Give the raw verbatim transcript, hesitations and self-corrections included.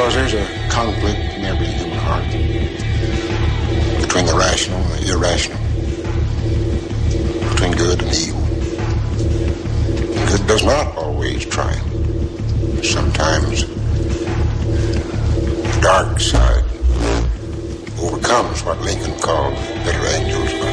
Because there's a conflict in every human heart between the rational and the irrational, between good and evil. And good does not always triumph. Sometimes the dark side overcomes what Lincoln called the